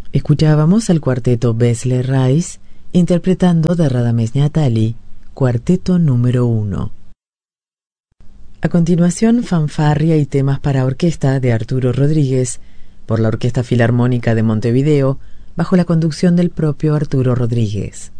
Escuchábamos al cuarteto Besle Rice interpretando de Radames Niatali, cuarteto número 1. A continuación, fanfarria y temas para orquesta de Arturo Rodríguez, por la Orquesta Filarmónica de Montevideo, bajo la conducción del propio Arturo Rodríguez.